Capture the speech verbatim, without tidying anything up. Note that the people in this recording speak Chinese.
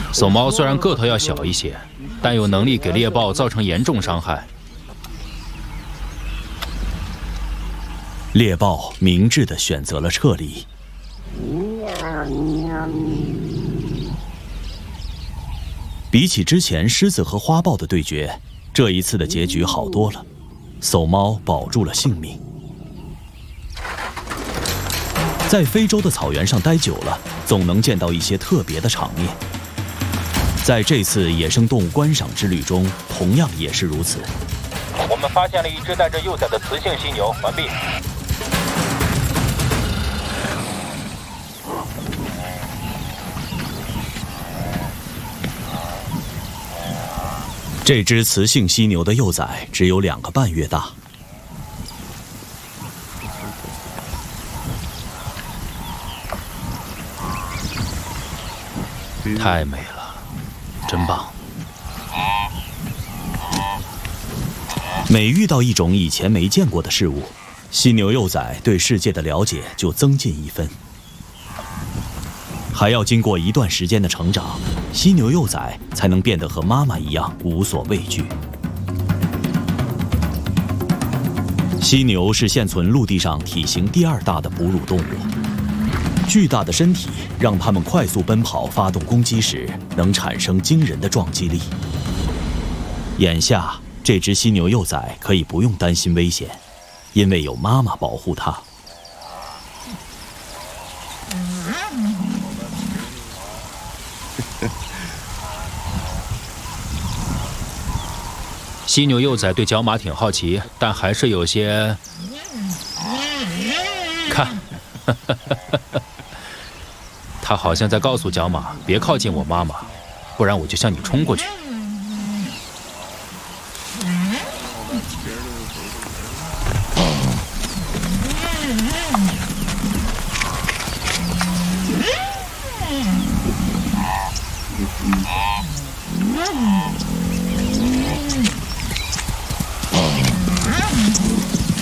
叟猫虽然个头要小一些，但有能力给猎豹造成严重伤害。 猎豹明智地选择了撤离。比起之前狮子和花豹的对决，这一次的结局好多了。叟猫保住了性命。在非洲的草原上待久了，总能见到一些特别的场面。在这次野生动物观赏之旅中，同样也是如此。 我们发现了一只带着幼崽的雌性犀牛，完毕。 这只雌性犀牛的幼崽只有两个半月大。 太美了，真棒！ 每遇到一种以前没见过的事物，犀牛幼崽对世界的了解就增进一分。还要经过一段时间的成长，犀牛幼崽才能变得和妈妈一样无所畏惧。犀牛是现存陆地上体型第二大的哺乳动物。巨大的身体让它们快速奔跑、发动攻击时，能产生惊人的撞击力。眼下，这只犀牛幼崽可以不用担心危险，因为有妈妈保护它。 犀牛幼崽对角马挺好奇，但还是有些……看。他好像在告诉角马，别靠近我妈妈，不然我就向你冲过去。